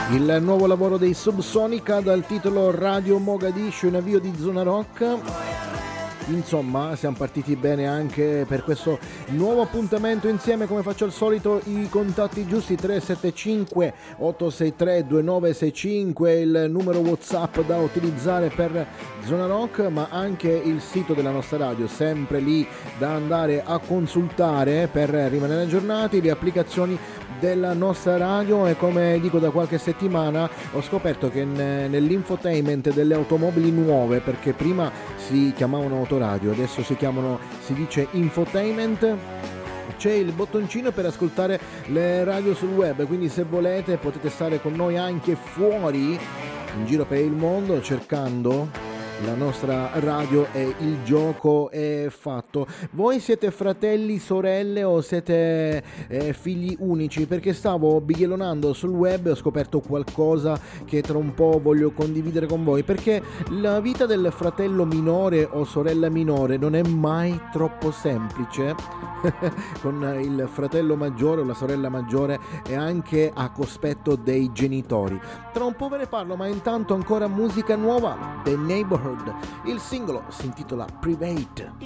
Il nuovo lavoro dei Subsonica dal titolo Radio Mogadiscio in avvio di Zona Rock. Insomma, siamo partiti bene anche per questo nuovo appuntamento insieme. Come faccio al solito, i contatti giusti: 375 863 2965, il numero WhatsApp da utilizzare per Zona Rock, ma anche il sito della nostra radio, sempre lì da andare a consultare per rimanere aggiornati, le applicazioni della nostra radio. E come dico da qualche settimana, ho scoperto che nell'infotainment delle automobili nuove, perché prima si chiamavano autoradio, adesso si dice infotainment, c'è il bottoncino per ascoltare le radio sul web, quindi se volete potete stare con noi anche fuori in giro per il mondo cercando la nostra radio e il gioco è fatto. Voi siete fratelli, sorelle o siete figli unici? Perché stavo bighellonando sul web e ho scoperto qualcosa che tra un po' voglio condividere con voi, perché la vita del fratello minore o sorella minore non è mai troppo semplice con il fratello maggiore o la sorella maggiore e anche a cospetto dei genitori. Tra un po' ve ne parlo, ma intanto ancora musica nuova, The Neighborhood. Il singolo si intitola Private.